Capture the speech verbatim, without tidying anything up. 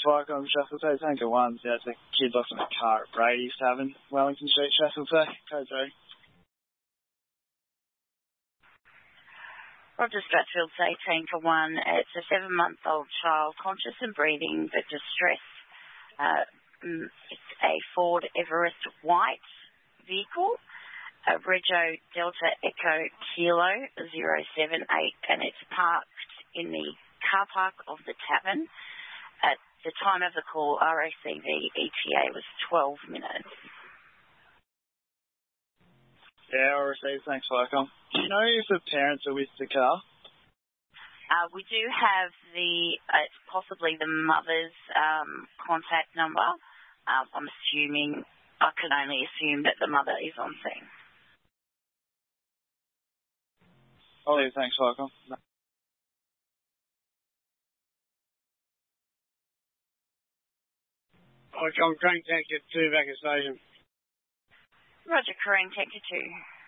welcome. Sheffield Bay, Tanker one. Yeah, it's a kid lost in a car at Brady's Tavern, Wellington Street, Sheffield Bay. Code three. Roger Stratfield's eighteen for one. It's a seven-month-old child, conscious and breathing, but distressed. Uh, it's a Ford Everest white vehicle, a Rego Delta Echo Kilo zero seven eight, and it's parked in the car park of the tavern. At the time of the call, R A C V E T A was twelve minutes. Yeah, I received. Thanks, welcome. Do you know if the parents are with the car? Uh, we do have the, uh, it's possibly the mother's um, contact number. Um, I'm assuming, I can only assume that the mother is on scene. Oh, yeah, thanks, welcome. I'm Crane Tanker two back at station. Roger, Crane Tanker two.